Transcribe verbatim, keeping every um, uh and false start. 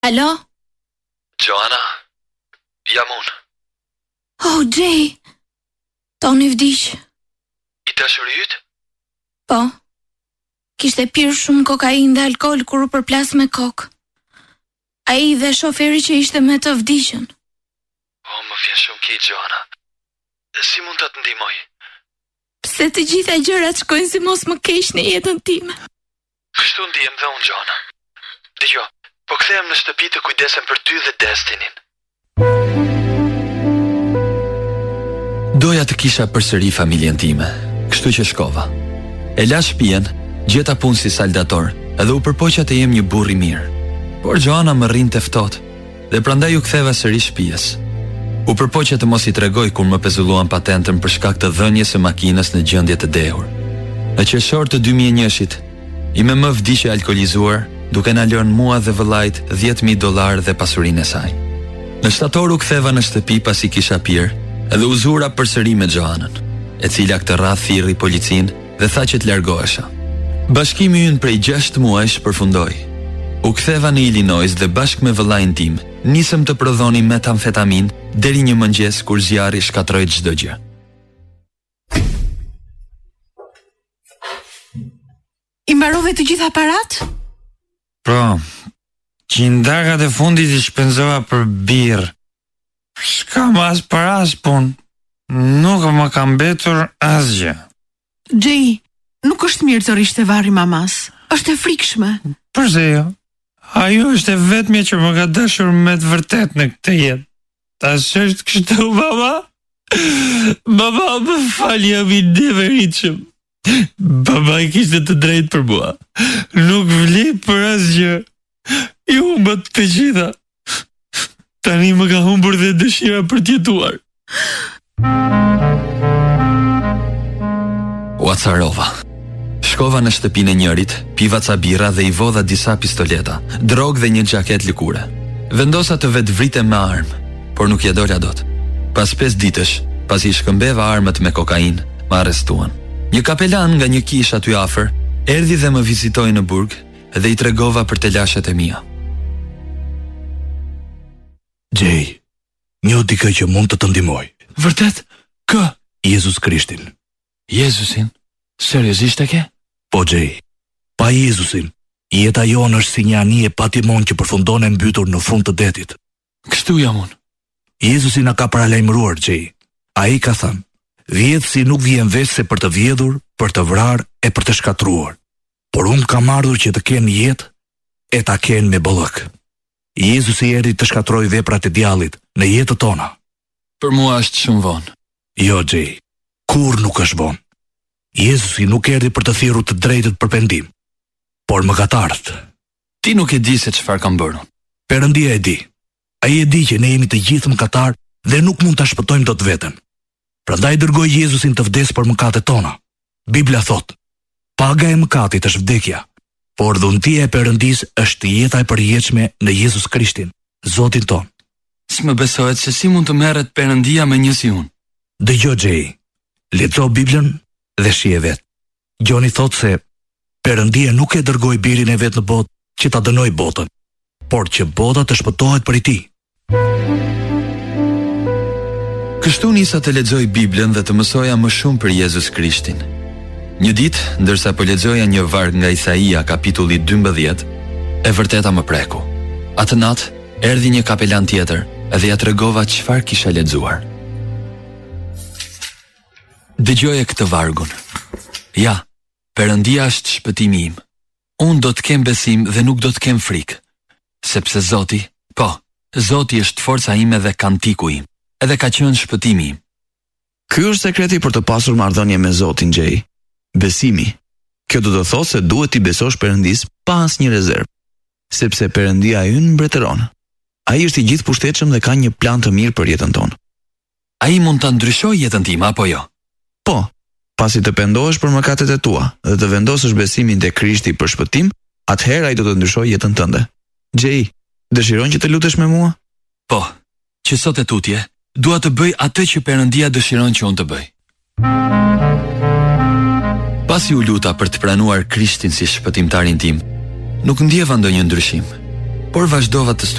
Alo? Joana, jam unë. Oh, Jay, Toni vdiq. I dashurit? Po, kishte pirë shumë kokainë dhe alkohol kur u përplas me kokë. Ai dhe shoferi që ishte me të vdiqën. Oh, më vjen shumë keq, Joana. Si mund të të ndihmoj? Pse të gjitha gjërat shkojnë si mos më keq në jetën time? Kështu ndihem dhe unë, Joana. Dgjoj, po kthehem në shtëpi të kujdesem për ty dhe Destinin. Doja të kisha përsëri familjen time, kështu që shkova. E la shtëpinë, gjeta punë si saldator, edhe u përpoqja të jem një burr i mirë. Por Joana më rrinte ftohtë, dhe prandaj u ktheva sërish shtëpis. U përpoqja të mos i tregoj kur më pezulluan patentën për shkak të dhënies së makinës në gjendje të dehur. Në qershor të dy mijë e njëit, i me më vdiqe alkoolizuar, duke na lënë mua dhe vëllait dhjetë mijë dollar dhe pasurinë e saj. Në shtator u ktheva në shtëpi pasi kisha pirë, edhe u zura përsëri me Joanën, e cila këtë radhë thirrri policinë dhe tha që të largohesha. Bashkimi ynë prej gjashtë muajsh përfundoi. U ktheva në Illinois dhe bashkë me vëllain tim nisëm të prodhonim metamfetamin deri një mëngjes kur zjarri shkatroi çdo gjë. I mbarove të gjitha parat? Po, qindakat e fundit i shpenzova për birë. S'kam as para as pun. Nuk më ka mbetur asgjë. Jay, nuk është mirë të rish te varri mamas. Është e frikshme. Përse jo? Ajo është e vetmja që më ka dashur me të vërtet në këtë jetë. Ta është kështu, baba? Baba, më fal, jam i neveritshëm. Baba i kishte të drejtë për mua. Nuk vli për asgjë. I humbët të gjitha. Tani më ka humbur dhe dëshira për të jetuar. U acarova. Shkova në shtëpinë e njërit, piva ca birra dhe i vodha disa pistoleta, drogë dhe një xhaket lëkure. Vendosa të vetë vritem me armë, por nuk ja dola dot. Pas pesë ditësh, pasi i shkëmbeva armët me kokainë, më arrestuan. Një kapelan nga një kish aty afër erdhi dhe më vizitoi në burg dhe i tregova për telashet e mia. Jay, një dikë që mund të të ndihmoj. Vërtet? Kë? Jezus Krishtin. Jezusin? Seriozisht e ke? Po, Jay, pa Jezusin, jeta jonë është si një anije pa timon që përfundon e mbytur në fund të detit. Kështu jam unë. Jezusi na ka paralajmëruar, Jay. Ai ka thënë, vjedhsi nuk vjen vesh se për të vjedhur, për të vrarë e për të shkatruar. Por unë kam ardhur që të kenë jetë e ta kenë me bollëk. Jezusi erdhi të shkatrojë veprat e djallit në jetën tona. Për mua është shumë vonë. Jo, Jay, kur nuk është vonë. Jezusi nuk erdhi për të thirrur të drejtët për pendim, por mëkatarët. Ti nuk e di se çfarë kam bërë. Perëndia e di. Ai e di që ne jemi të gjithë mëkatar dhe nuk mund ta shpëtojmë dot veten. Prandaj dërgoi Jezusin të vdes për mëkatet tona. Bibla thot, paga e mëkatit është vdekja, por dhuntia e Perëndis është jeta e përjetshme në Jezus Krishtin, Zotin ton. S'më besohet se si mund të merret Perëndia me një si unë. Dëgjoj, Jay, lexo Biblën dhe shije vetë. Gjoni thot se Perëndia nuk e dërgoi birin e vet në botë që ta dënoi botën, por që bota të shpëtohet prej tij. Kështu nisa të lexoj Biblën dhe të mësoja më shumë për Jezus Krishtin. Një ditë, ndërsa po lexoja një varg nga Isaia kapitulli dymbëdhjetë, e vërteta më preku. Atë natë erdhi një kapelan tjetër dhe ja tregova çfarë kisha lexuar. Dëgjoje këtë vargun. Ja, Perëndia është shpëtimi im. Unë do të kem besim dhe nuk do të kem frikë. Sepse Zoti, po, Zoti është forca ime dhe kantiku im, edhe ka qenë shpëtimi im. Ky është sekreti për të pasur marrëdhënie me Zotin, Jay. Besimi. Kjo do të thotë se duhet t'i besosh Perëndis pa asnjë rezervë, sepse Perëndia ynë mbretëron. Ai është i gjithë pushtetshëm dhe ka një plan të mirë për jetën tonë. Ai mund ta ndryshojë jetën time apo jo? Po, pasi të pendohesh për mëkatet e tua dhe të vendosësh besimin te Krishti për shpëtim, atëherë ai do të ndryshojë jetën tënde. Jay, dëshiron që të lutesh me mua? Po, që sot e tutje, dua të bëj atë që Perëndia dëshiron që unë të bëj. Pasi u luta për të pranuar Krishtin si shpëtimtarin tim, nuk ndjeva ndonjë ndryshim, por vazhdova të